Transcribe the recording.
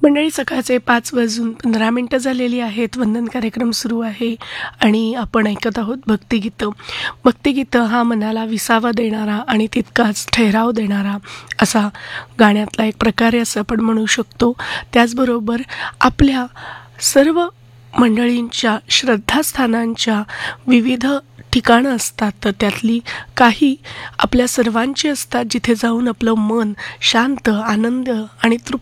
मंडळी, सकाळचे 5:15 झालेली आहेत. वंदन कार्यक्रम सुरू आहे आणि आपण ऐकत आहोत भक्तिगीतं. भक्तिगीतं हा मनाला विसावा देणारा आणि तितकाच ठहराव देणारा असा गाण्यातला एक प्रकार आहे असं आपण म्हणू शकतो. त्याचबरोबर आपल्या सर्व मंडळींच्या श्रद्धास्थानांच्या विविध ठिकाणं असतात, तर त्यातली काही आपल्या सर्वांची असतात जिथे जाऊन आपलं मन शांत, आनंद आणि तृप्त